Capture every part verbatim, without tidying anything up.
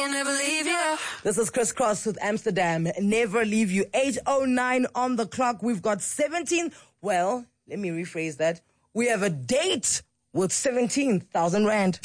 can never leave you. This is Chris Cross with Amsterdam. Never leave you. eight oh nine on the clock. We've got seventeen. Well, let me rephrase that. We have a date with seventeen thousand rand.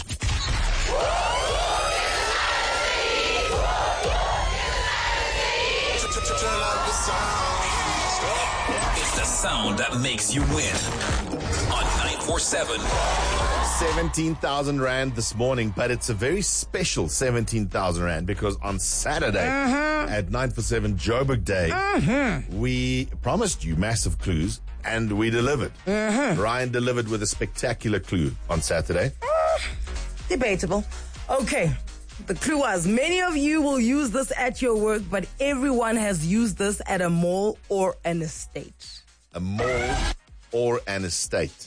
It's the sound that makes you win on nine four seven. seventeen thousand rand this morning, but it's a very special seventeen thousand rand because on Saturday uh-huh. at nine four seven Joburg Day, uh-huh. we promised you massive clues and we delivered. Uh-huh. Ryan delivered with a spectacular clue on Saturday. Uh, debatable. Okay. The clue was, many of you will use this at your work, but everyone has used this at a mall or an estate. A mall or an estate.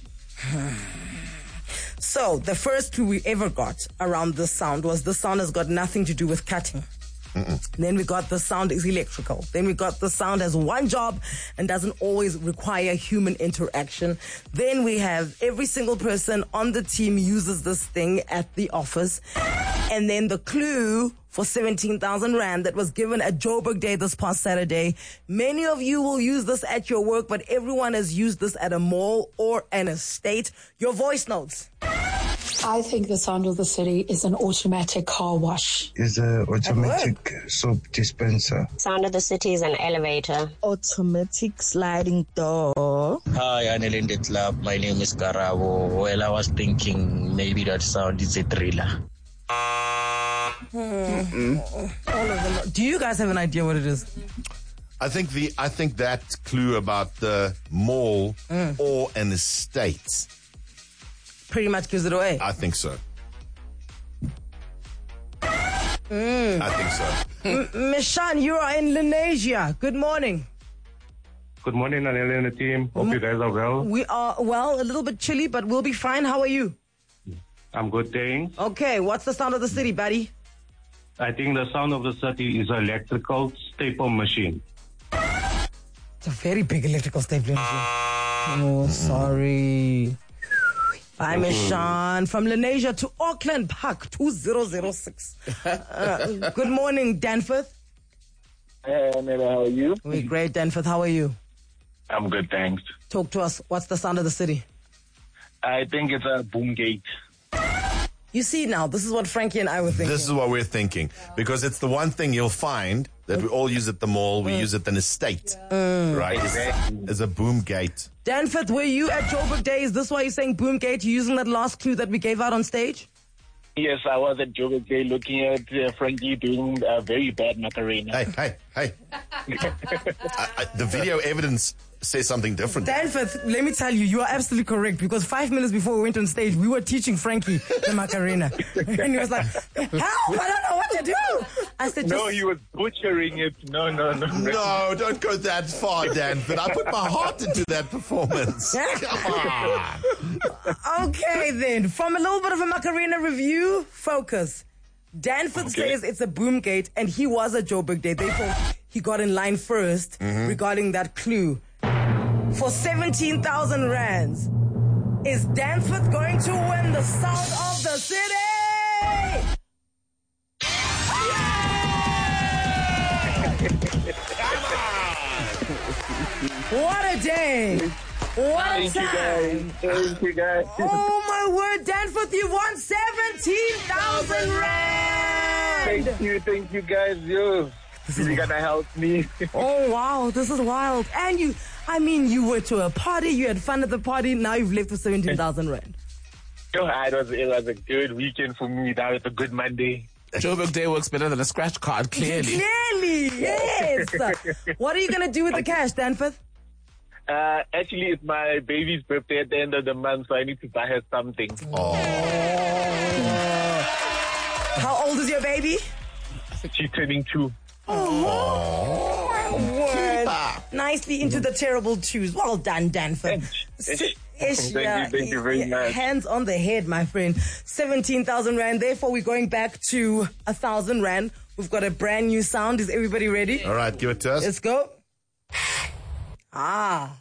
So, the first clue we ever got around this sound was the sound has got nothing to do with cutting. Mm-mm. Then we got the sound is electrical. Then we got the sound has one job and doesn't always require human interaction. Then we have every single person on the team uses this thing at the office. And then the clue for seventeen thousand rand that was given at Joburg Day this past Saturday. Many of you will use this at your work, but everyone has used this at a mall or an estate. Your voice notes. I think the sound of the city is an automatic car wash. Is an automatic soap dispenser. Sound of the city is an elevator. Automatic sliding door. Hi, Anelinde Club. My name is Karabo. Well, I was thinking maybe that sound is a thriller. Hmm. All of them. Do you guys have an idea what it is? I think the I think that clue about the mall mm. or an estate pretty much gives it away. I think so. Mm. I think so. M- Mishan, you are in Lenasia. Good morning. Good morning, Anel and the team. Hope mm. you guys are well. We are well, a little bit chilly, but we'll be fine. How are you? I'm good, thanks. Okay, what's the sound of the city, buddy? I think the sound of the city is an electrical staple machine. It's a very big electrical stapling machine. Oh, sorry. Bye, Mishan. From Lenasia to Auckland Park, two thousand six. Uh, good morning, Danforth. Hey, Anela, how are you? We're great, Danforth. How are you? I'm good, thanks. Talk to us. What's the sound of the city? I think it's a boom gate. You see now, this is what Frankie and I were thinking. This is what we're thinking. Because it's the one thing you'll find that we all use at the mall. We mm. use it in estate. Mm. Right? It's, it's a boom gate. Danforth, were you at Joburg Day? Is this why you're saying boom gate? You're using that last clue that we gave out on stage? Yes, I was at Joburg Day looking at uh, Frankie doing a very bad Macarena. Hey, hey, hey. I, I, the video evidence says something different. Danforth, let me tell you, you are absolutely correct because five minutes before we went on stage, we were teaching Frankie the Macarena. And he was like, help, I don't know what to do. I said, no, just... he was butchering it. No, no, no. No, don't go that far, Danforth. I put my heart into that performance. Come on. Okay, then. From a little bit of a Macarena review, focus. Danforth okay. says it's a boom gate, and he was at Joburg Day. Therefore, he got in line first mm-hmm. regarding that clue. For seventeen thousand rands, is Danforth going to win the sound of the city? What a day! What Thank a time! You guys. Thank you guys. Oh my word, Danforth, you won seventeen thousand rand! Thank you, thank you guys. You, you're gonna help me. Oh wow, this is wild. And you, I mean, you were to a party, you had fun at the party, now you've left with seventeen thousand rand. Oh, it was, it was a good weekend for me. That was a good Monday. Joburg Day works better than a scratch card, clearly. Clearly, yes. What are you going to do with the cash, Danforth? Uh, actually, it's my baby's birthday at the end of the month, so I need to buy her something. Oh. How old is your baby? She's turning two. Oh, my word. Nicely into the terrible twos. Well done, Danforth. Thank you, thank you very much. Hands on the head, my friend. seventeen thousand rand. Therefore, we're going back to one thousand rand. We've got a brand new sound. Is everybody ready? All right, give it to us. Let's go. Ah.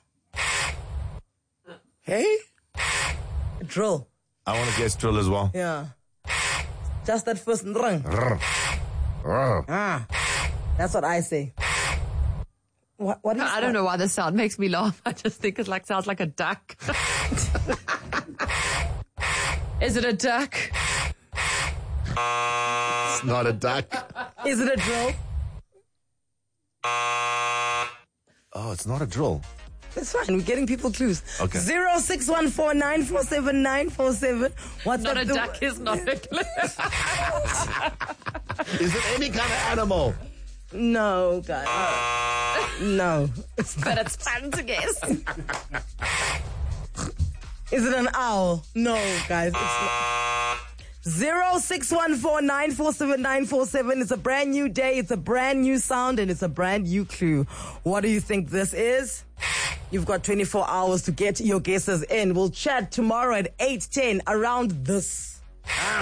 Hey? Drill. I want to guess drill as well. Yeah. Just that first rung. Ah, that's what I say. What? What? Is I don't know why the sound makes me laugh. I just think it like sounds like a duck. Is it a duck? It's not a duck. Is it a drill? Oh, it's not a drill. It's fine. We're getting people clues. Okay. Zero six one four nine four seven nine four seven. What's Not up a the- duck is not a clue. Is it any kind of animal? No, guys. No. But it's fun to guess. Is it an owl? No, guys. It's not. Zero six one four nine four seven nine four seven. It's a brand new day. It's a brand new sound, and it's a brand new clue. What do you think this is? You've got twenty-four hours to get your guesses in. We'll chat tomorrow at eight ten around this.